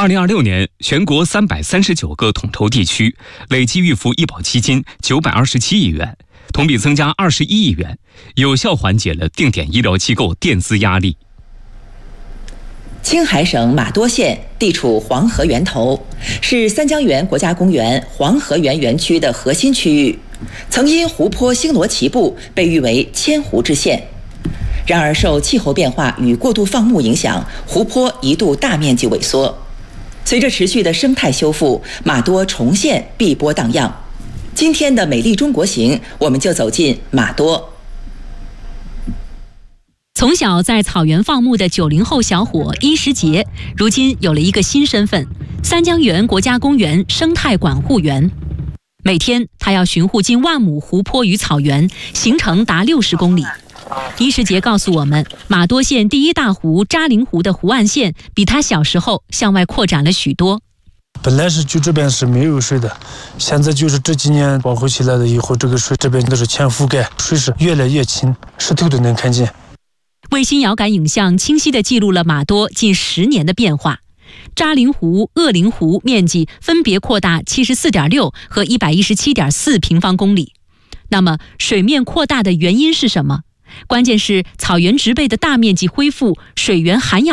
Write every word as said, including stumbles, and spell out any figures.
二零二六年，全国三百三十九个统筹地区累计预付医保基金九百二十七亿元，同比增加二十一亿元，有效缓解了定点医疗机构垫资压力。 青海省玛多县地处黄河源头，是三江源国家公园黄河源园区的核心区域，曾因湖泊星罗棋布被誉为千湖之县。然而，受气候变化与过度放牧影响，湖泊一度大面积萎缩。随着持续的生态修复，玛多重现碧波荡漾。今天的美丽中国行，我们就走进玛多。 从小在草原放牧的九零后小伙伊时杰，如今有了一个新身份——三江源国家公园生态管护员。每天，他要巡护近万亩湖泊与草原，行程达六十公里。伊时杰告诉我们，玛多县第一大湖扎陵湖的湖岸线比他小时候向外扩展了许多。 本来是就这边是没有水的，现在就是这几年保护起来了以后，这个水这边都是全覆盖，水是越来越清，石头都能看见。 卫星遥感影像清晰地记录了玛多近十年的变化。扎陵湖、鄂陵湖面积分别扩大 七十四点六 和 一百一十七点四 平方公里。那么，水面扩大的原因是什么？关键是草原植被的大面积恢复，水源涵养